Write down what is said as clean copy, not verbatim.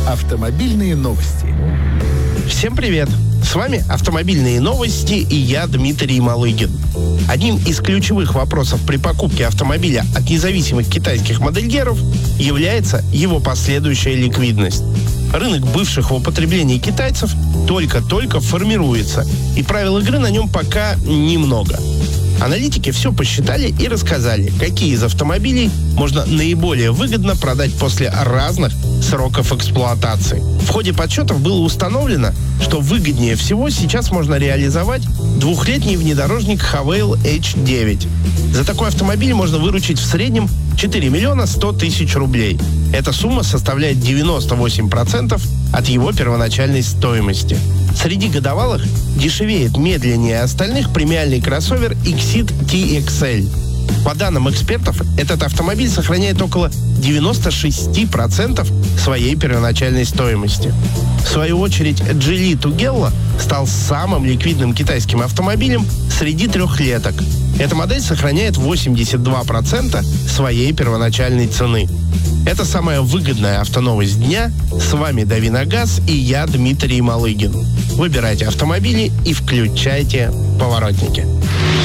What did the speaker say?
Автомобильные новости. Всем привет! С вами «Автомобильные новости» и я, Дмитрий Малыгин. Одним из ключевых вопросов при покупке автомобиля от независимых китайских модельеров является его последующая ликвидность. Рынок бывших в употреблении китайцев только-только формируется, и правил игры на нем пока немного. Аналитики все посчитали и рассказали, какие из автомобилей можно наиболее выгодно продать после разных сроков эксплуатации. В ходе подсчетов было установлено, что выгоднее всего сейчас можно реализовать двухлетний внедорожник Havail H9. За такой автомобиль можно выручить в среднем 4 миллиона 100 тысяч рублей. Эта сумма составляет 98% от его первоначальной стоимости. Среди годовалых дешевеет медленнее остальных премиальный кроссовер Exit TXL. По данным экспертов, этот автомобиль сохраняет около 96% своей первоначальной стоимости. В свою очередь, Geely Tugela стал самым ликвидным китайским автомобилем среди трехлеток. Эта модель сохраняет 82% своей первоначальной цены. Это самая выгодная автоновость дня. С вами Давиногаз и я, Дмитрий Малыгин. Выбирайте автомобили и включайте поворотники.